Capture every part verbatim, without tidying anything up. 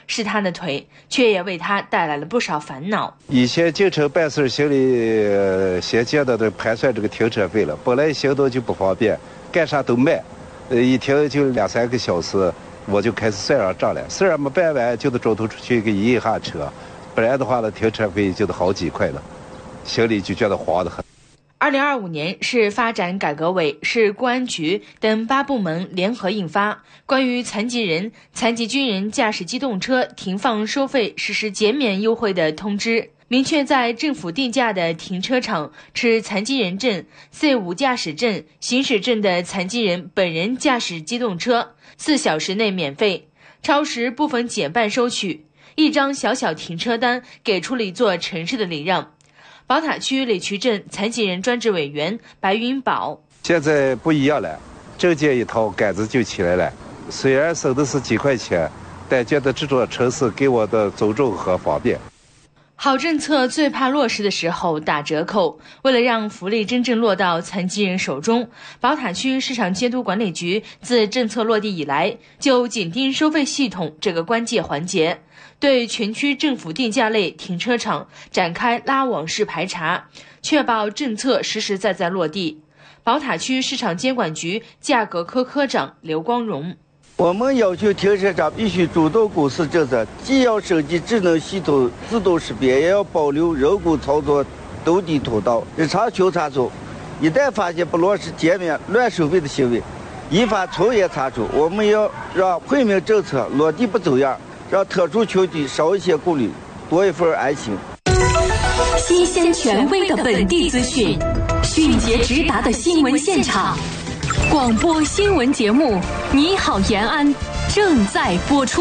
是他的腿，却也为他带来了不少烦恼。 以前进城办事心里、呃、先见到的盘算这个停车费了，本来行动就不方便，干啥都慢，呃，一停就两三个小时，我就开始算上账了。虽然没办完，就得中途出去给移一下车，不然的话呢，停车费就得好几块了，心里就觉得慌得很。 二零二五年是发展改革委、市公安局等八部门联合印发关于残疾人、残疾军人驾驶机动车停放收费实施减免优惠的通知，明确在政府定价的停车场持残疾人证、C 五驾驶证、行驶证的残疾人本人驾驶机动车四小时内免费，超时部分减半收取。一张小小停车单给出了一座城市的礼让。宝塔区李渠镇残疾人专职委员白云宝： 现在不一样了，证件一套，杆子就起来了。虽然省的是几块钱，但觉得这座城市给我的尊重和方便。 好政策最怕落实的时候打折扣。为了让福利真正落到残疾人手中，宝塔区市场监督管理局自政策落地以来，就紧盯收费系统这个关键环节，对全区政府定价类停车场展开拉网式排查，确保政策实实在在落地。宝塔区市场监管局价格科科长刘光荣： 我们要求停车场必须主动公示政策，既要升级智能系统自动识别，也要保留人工操作斗地通道。日常巡查中，一旦发现不落实减免乱收费的行为，依法从严查处。我们要让惠民政策落地不走样，让特殊群体少一些顾虑，多一份安心。 新鲜权威的本地资讯，迅捷直达的新闻现场。广播新闻节目《你好延安》正在播出。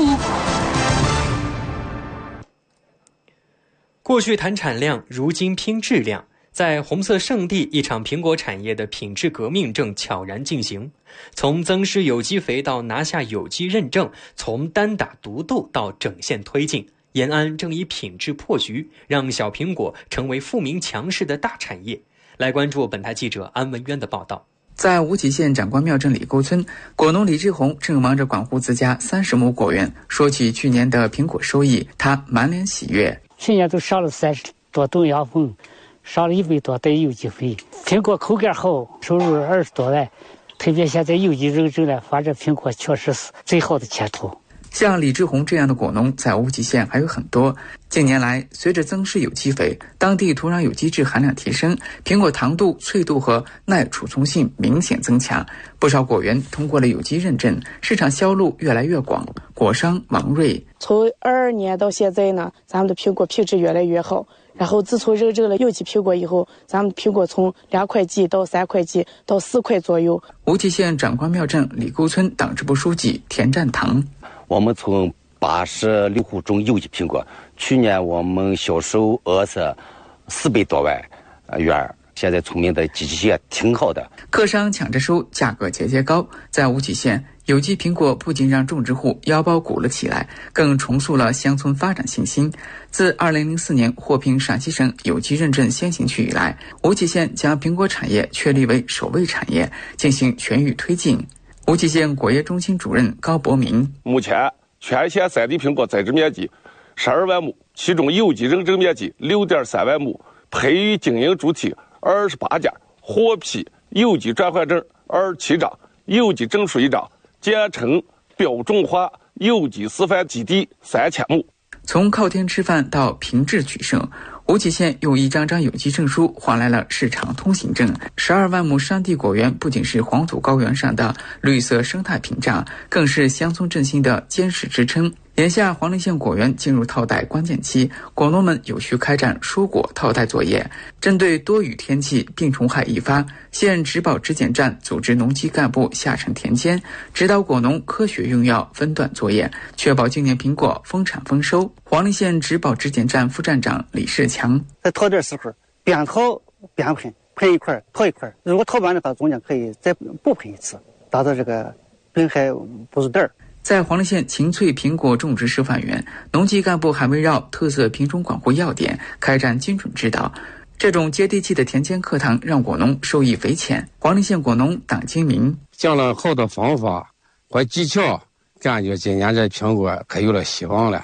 过去谈产量，如今拼质量。在红色圣地，一场苹果产业的品质革命正悄然进行。从增施有机肥到拿下有机认证，从单打独斗到整线推进，延安正以品质破局，让小苹果成为富民强势的大产业。来关注本台记者安文渊的报道。 在无极县长官庙镇李沟村，果农李志红正忙着管护自家三十亩果园。说起去年的苹果收益，他满脸喜悦。 去年都上了三十多吨养蜂，上了一百多袋有机肥，苹果口感好，收入二十多万。特别现在有机认证了，发展苹果确实是最好的前途。 像李志红这样的果农在无极县还有很多。近年来，随着增施有机肥，当地土壤有机质含量提升，苹果糖度、脆度和耐储存性明显增强。不少果园通过了有机认证，市场销路越来越广。果商王瑞： 从二二年到现在呢，咱们的苹果品质越来越好。然后自从认证了有机苹果以后，咱们苹果从两块几到三块几到四块左右。 无极县长官庙镇李沟村党支部书记田占堂： 我们从八十六户种有机苹果，去年我们销售额是四百多万元，现在村民的积极性挺好的。 客商抢着收，价格节节高。在无极县，有机苹果不仅让种植户腰包鼓了起来，更重塑了乡村发展信心。自二零零四年获评陕西省有机认证先行区以来，无极县将苹果产业确立为首位产业，进行全域推进。无极县果业中心主任高伯明： 目前全县三地苹果栽植面积十二万亩，其中有机认证面积六点三万亩，培育经营主体二十八家，获批有机转换证二十七张，有机证书一张，建成标种化有机示范基地三千亩。 从靠天吃饭到品质取胜，无极县用一张张有机证书换来了市场通行证。十二万亩山地果园不仅是黄土高原上的绿色生态屏障，更是乡村振兴的坚实支撑。眼下黄陵县果园进入套袋关键期，果农们有序开展蔬果套袋作业。针对多雨天气、病虫害易发，县植保质检站组织农机干部下沉田间，指导果农科学用药、分段作业，确保今年苹果丰产丰收。黄陵县植保质检站副站长李世强： 在套袋时候，边套边喷，喷一块套一块，如果套完的话，中间可以再补喷一次，达到这个病害不入袋儿。 在黄陵县秦翠苹果种植示范园，农机干部还围绕特色品种管护要点开展精准指导。这种接地气的田间课堂让果农受益匪浅。黄陵县果农党金明： 讲了好的方法和技巧，感觉今年这苹果可有了希望了。